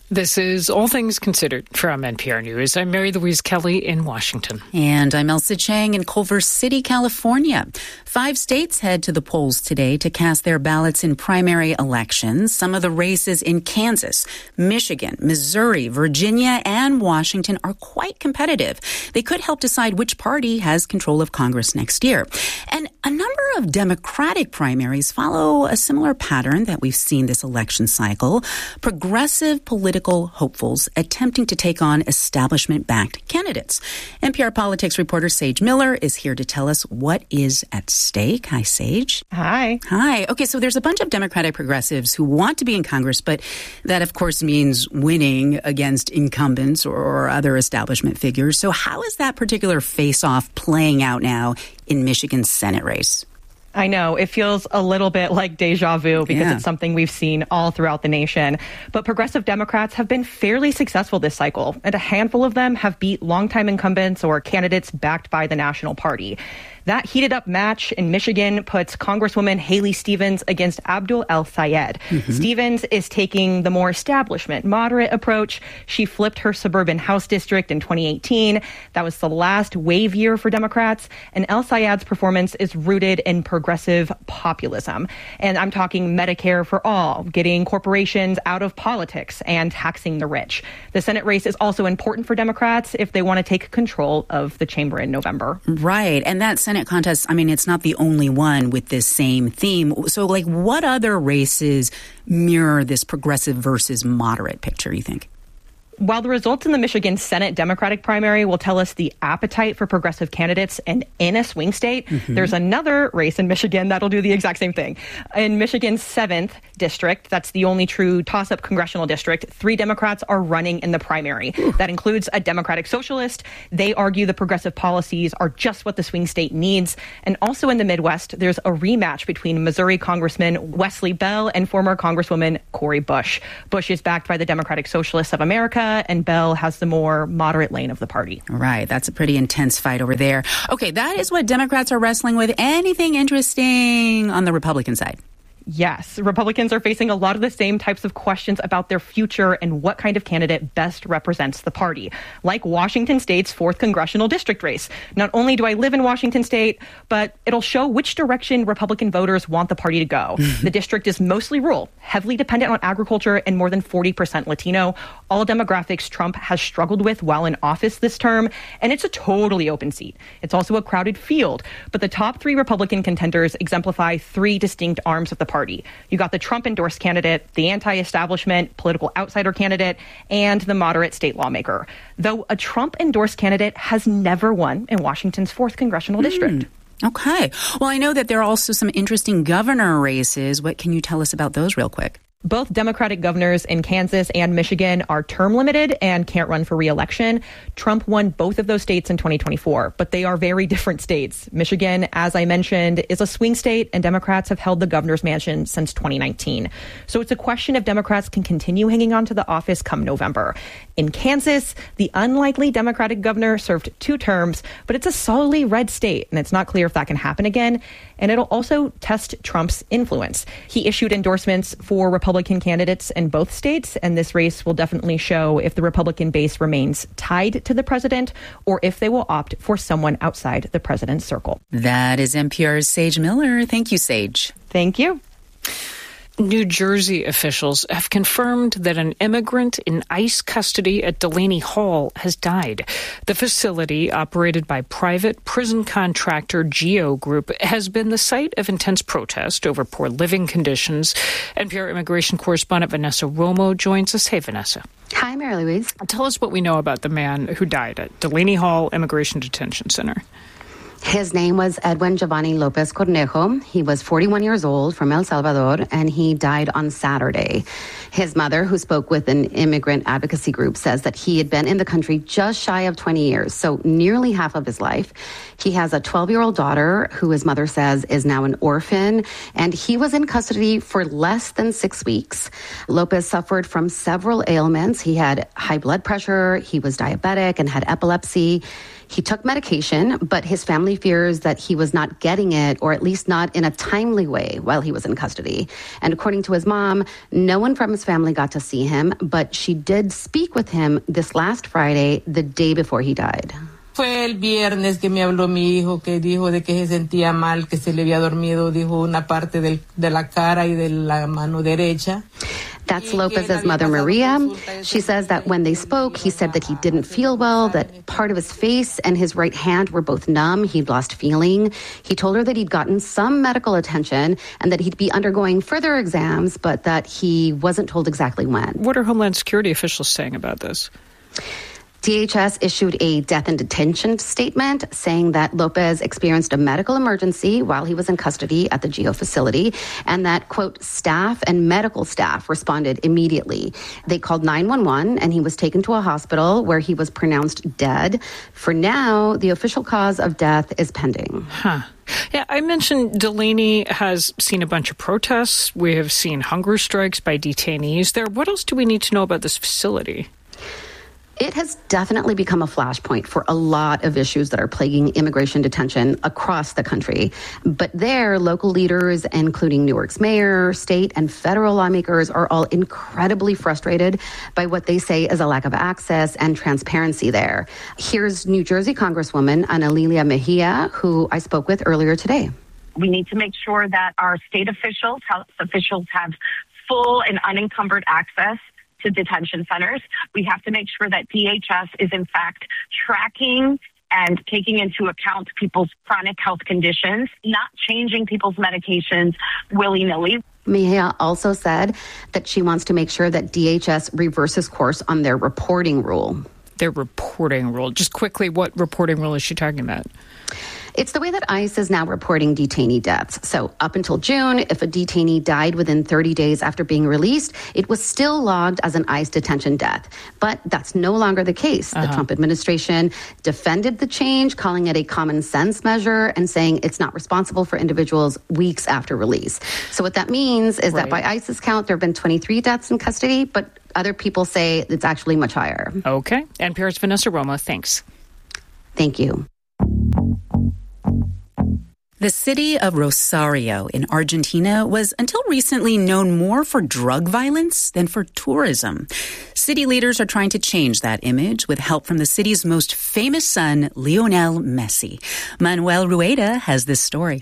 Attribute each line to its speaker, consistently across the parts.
Speaker 1: This is All Things Considered from NPR News. I'm Mary Louise Kelly in Washington.
Speaker 2: And I'm Elsa Chang in Culver City, California. 5 states head to the polls today to cast their ballots in primary elections. Some of the races in Kansas, Michigan, Missouri, Virginia, and Washington are quite competitive. They could help decide which party has control of Congress next year. And a number of Democratic primaries follow a similar pattern that we've seen this election cycle. Progressive political hopefuls attempting to take on establishment-backed candidates. NPR politics reporter Sage Miller is here to tell us what is at stake. Hi, Sage.
Speaker 3: Hi.
Speaker 2: Hi. Okay, so there's a bunch of Democratic progressives who want to be in Congress, but that, of course, means winning against incumbents or other establishment figures. So how is that particular face-off playing out now in Michigan's Senate race?
Speaker 3: I know. It feels a little bit like deja vu because it's something we've seen all throughout the nation. But progressive Democrats have been fairly successful this cycle, and a handful of them have beat longtime incumbents or candidates backed by the National Party. That heated up match in Michigan puts Congresswoman Haley Stevens against Abdul El-Sayed. Stevens is taking the more establishment, moderate approach. She flipped her suburban House district in 2018. That was the last wave year for Democrats. And El-Sayed's performance is rooted in progressive populism. And I'm talking Medicare for all, getting corporations out of politics and taxing the rich. The Senate race is also important for Democrats if they want to take control of the chamber in November.
Speaker 2: Right. And that Senate contest, I mean, it's not the only one with this same theme. So, what other races mirror this progressive versus moderate picture, you think?
Speaker 3: While the results in the Michigan Senate Democratic primary will tell us the appetite for progressive candidates and in a swing state, there's another race in Michigan that'll do the exact same thing. In Michigan's 7th district, that's the only true toss-up congressional district, 3 Democrats are running in the primary. That includes a Democratic socialist. They argue the progressive policies are just what the swing state needs. And also in the Midwest, there's a rematch between Missouri Congressman Wesley Bell and former Congresswoman Cori Bush. Bush is backed by the Democratic Socialists of America, and Bell has the more moderate lane of the party.
Speaker 2: Right. That's a pretty intense fight over there. Okay, that is what Democrats are wrestling with. Anything interesting on the Republican side?
Speaker 3: Yes, Republicans are facing a lot of the same types of questions about their future and what kind of candidate best represents the party. Like Washington State's 4th congressional district race. Not only do I live in Washington State, but it'll show which direction Republican voters want the party to go. The district is mostly rural, heavily dependent on agriculture, and more than 40% Latino. All demographics Trump has struggled with while in office this term, and it's a totally open seat. It's also a crowded field, but the top 3 Republican contenders exemplify 3 distinct arms of the party. You got the Trump-endorsed candidate, the anti-establishment political outsider candidate, and the moderate state lawmaker. Though a Trump-endorsed candidate has never won in Washington's 4th congressional district.
Speaker 2: Okay. Well, I know that there are also some interesting governor races. What can you tell us about those real quick?
Speaker 3: Both Democratic governors in Kansas and Michigan are term limited and can't run for re-election. Trump won both of those states in 2024, but they are very different states. Michigan, as I mentioned, is a swing state, and Democrats have held the governor's mansion since 2019. So it's a question if Democrats can continue hanging on to the office come November. In Kansas, the unlikely Democratic governor served 2 terms, but it's a solidly red state, and it's not clear if that can happen again. And it'll also test Trump's influence. He issued endorsements for Republican candidates in both states, and this race will definitely show if the Republican base remains tied to the president or if they will opt for someone outside the president's circle.
Speaker 2: That is NPR's Sage Miller. Thank you, Sage.
Speaker 3: Thank you.
Speaker 1: New Jersey officials have confirmed that an immigrant in ICE custody at Delaney Hall has died. The facility, operated by private prison contractor GEO Group, has been the site of intense protest over poor living conditions. NPR immigration correspondent Vanessa Romo joins us. Hey, Vanessa.
Speaker 4: Hi, Mary Louise.
Speaker 1: Tell us what we know about the man who died at Delaney Hall Immigration Detention Center.
Speaker 4: His name was Edwin Giovanni Lopez Cornejo. He was 41 years old from El Salvador, and he died on Saturday. His mother, who spoke with an immigrant advocacy group, says that he had been in the country just shy of 20 years, so nearly half of his life. He has a 12-year-old daughter who his mother says is now an orphan, and he was in custody for less than 6 weeks. Lopez suffered from several ailments. He had high blood pressure, he was diabetic, and had epilepsy. He took medication, but his family fears that he was not getting it, or at least not in a timely way while he was in custody. And according to his mom, no one from his family got to see him, but she did speak with him this last Friday, the day before he died.
Speaker 5: Fue el viernes que me habló mi hijo, que dijo de que se sentía mal, que se le había dormido, dijo una parte de la cara y de la mano derecha.
Speaker 4: That's Lopez's mother, Maria. She says that when they spoke, he said that he didn't feel well, that part of his face and his right hand were both numb. He'd lost feeling. He told her that he'd gotten some medical attention and that he'd be undergoing further exams, but that he wasn't told exactly when.
Speaker 1: What are Homeland Security officials saying about this?
Speaker 4: DHS issued a death in detention statement saying that Lopez experienced a medical emergency while he was in custody at the GEO facility and that, quote, staff and medical staff responded immediately. They called 911 and he was taken to a hospital where he was pronounced dead. For now, the official cause of death is pending.
Speaker 1: Yeah, I mentioned Delaney has seen a bunch of protests. We have seen hunger strikes by detainees there. What else do we need to know about this facility?
Speaker 4: It has definitely become a flashpoint for a lot of issues that are plaguing immigration detention across the country. But there, local leaders, including Newark's mayor, state and federal lawmakers, are all incredibly frustrated by what they say is a lack of access and transparency there. Here's New Jersey Congresswoman Ana Lilia Mejia, who I spoke with earlier today.
Speaker 6: We need to make sure that our state officials, health officials, have full and unencumbered access to detention centers. We have to make sure that DHS is in fact tracking and taking into account people's chronic health conditions, not changing people's medications willy-nilly.
Speaker 4: Mejia also said that she wants to make sure that DHS reverses course on their reporting rule.
Speaker 1: Their reporting rule. Just quickly, what reporting rule is she talking about?
Speaker 4: It's the way that ICE is now reporting detainee deaths. So up until June, if a detainee died within 30 days after being released, it was still logged as an ICE detention death. But that's no longer the case. The Trump administration defended the change, calling it a common sense measure and saying it's not responsible for individuals weeks after release. So what that means is that by ICE's count, there have been 23 deaths in custody, but other people say it's actually much higher.
Speaker 1: Okay. NPR's Vanessa Romo, thanks.
Speaker 4: Thank you.
Speaker 2: The city of Rosario in Argentina was until recently known more for drug violence than for tourism. City leaders are trying to change that image with help from the city's most famous son, Lionel Messi. Manuel Rueda has this story.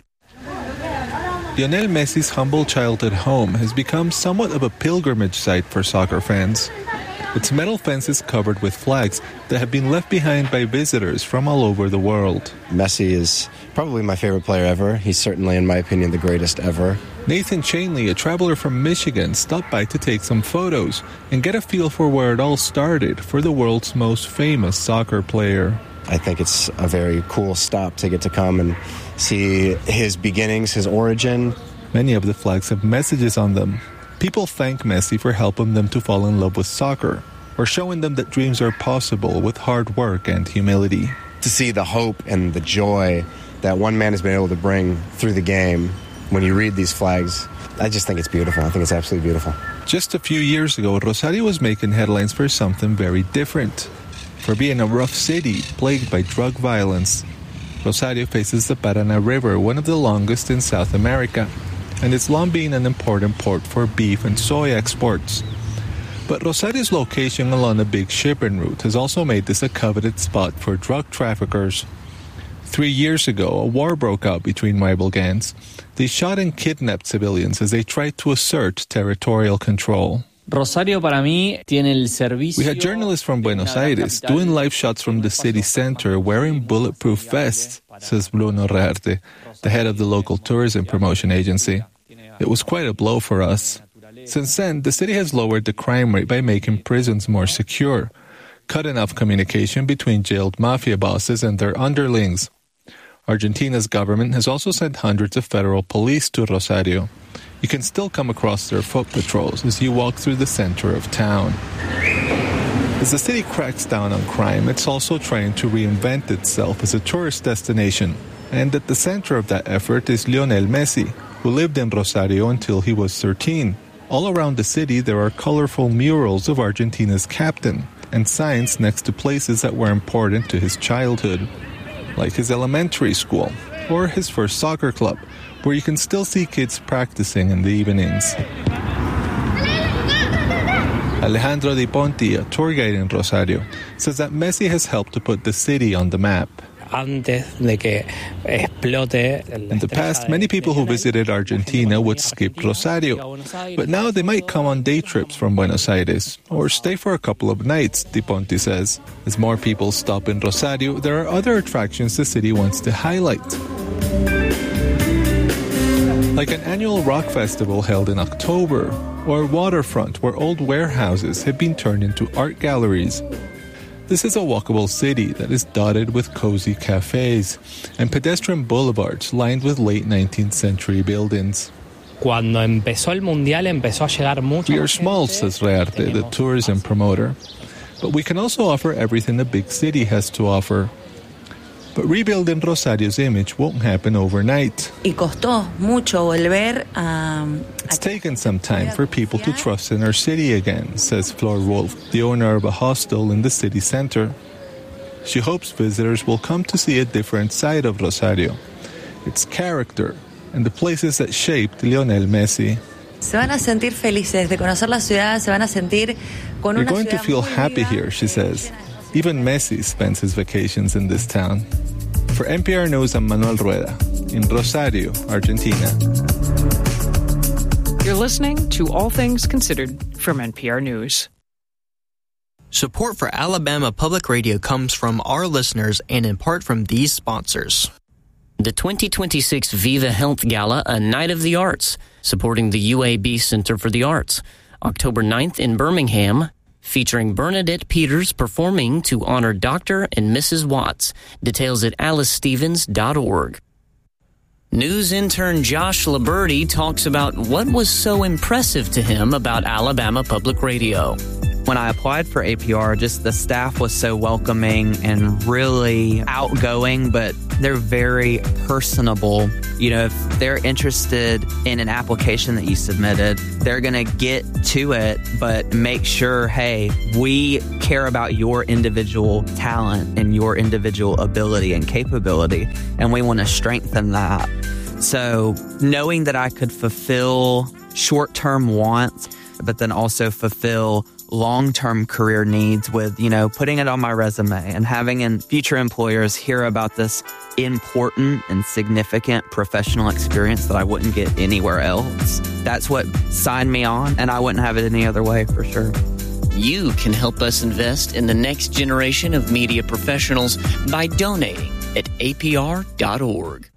Speaker 7: Lionel Messi's humble childhood home has become somewhat of a pilgrimage site for soccer fans. Its metal fence is covered with flags that have been left behind by visitors from all over the world.
Speaker 8: Messi is probably my favorite player ever. He's certainly, in my opinion, the greatest ever.
Speaker 7: Nathan Chainley, a traveler from Michigan, stopped by to take some photos and get a feel for where it all started for the world's most famous soccer player.
Speaker 8: I think it's a very cool stop to get to come and see his beginnings, his origin.
Speaker 7: Many of the flags have messages on them. People thank Messi for helping them to fall in love with soccer, or showing them that dreams are possible with hard work and humility.
Speaker 8: To see the hope and the joy that one man has been able to bring through the game, when you read these flags, I just think it's beautiful. I think it's absolutely beautiful.
Speaker 7: Just a few years ago, Rosario was making headlines for something very different. For being a rough city plagued by drug violence, Rosario faces the Paraná River, one of the longest in South America, and it's long been an important port for beef and soy exports. But Rosario's location along a big shipping route has also made this a coveted spot for drug traffickers. 3 years ago, a war broke out between rival gangs. They shot and kidnapped civilians as they tried to assert territorial control.
Speaker 9: Rosario para mí tiene el servicio.
Speaker 7: We had journalists from Buenos Aires doing live shots from the city center wearing bulletproof vests, says Bruno Rearte, the head of the local tourism promotion agency. It was quite a blow for us. Since then, the city has lowered the crime rate by making prisons more secure, cutting off communication between jailed mafia bosses and their underlings. Argentina's government has also sent hundreds of federal police to Rosario. You can still come across their foot patrols as you walk through the center of town. As the city cracks down on crime, it's also trying to reinvent itself as a tourist destination. And at the center of that effort is Lionel Messi, who lived in Rosario until he was 13. All around the city, there are colorful murals of Argentina's captain, and signs next to places that were important to his childhood, like his elementary school or his first soccer club, where you can still see kids practicing in the evenings. Alejandro Di Ponti, a tour guide in Rosario, says that Messi has helped to put the city on the map. In the past, many people who visited Argentina would skip Rosario, but now they might come on day trips from Buenos Aires or stay for a couple of nights, Di Ponti says. As more people stop in Rosario, there are other attractions the city wants to highlight, like an annual rock festival held in October, or a waterfront where old warehouses have been turned into art galleries. This is a walkable city that is dotted with cozy cafes and pedestrian boulevards lined with late 19th century buildings. We are small, says Rearte, the tourism promoter, but we can also offer everything a big city has to offer. But rebuilding Rosario's image won't happen overnight. It's taken some time for people to trust in our city again, says Flor Wolf, the owner of a hostel in the city center. She hopes visitors will come to see a different side of Rosario, its character, and the places that shaped Lionel Messi. You're going to feel happy here, she says. Even Messi spends his vacations in this town. For NPR News, I'm Manuel Rueda in Rosario, Argentina.
Speaker 1: You're listening to All Things Considered from NPR News.
Speaker 10: Support for Alabama Public Radio comes from our listeners and in part from these sponsors.
Speaker 11: The 2026 Viva Health Gala, a Night of the Arts, supporting the UAB Center for the Arts. October 9th in Birmingham, featuring Bernadette Peters performing to honor Dr. and Mrs. Watts. Details at alicestevens.org. News intern Josh Liberty talks about what was so impressive to him about Alabama Public Radio.
Speaker 12: When I applied for APR, just the staff was so welcoming and really outgoing, but they're very personable. You know, if they're interested in an application that you submitted, they're going to get to it, but make sure, hey, we care about your individual talent and your individual ability and capability, and we want to strengthen that. So knowing that I could fulfill short-term wants, but then also fulfill long-term career needs with, you know, putting it on my resume and having future employers hear about this important and significant professional experience that I wouldn't get anywhere else. That's what signed me on, and I wouldn't have it any other way for sure.
Speaker 11: You can help us invest in the next generation of media professionals by donating at apr.org.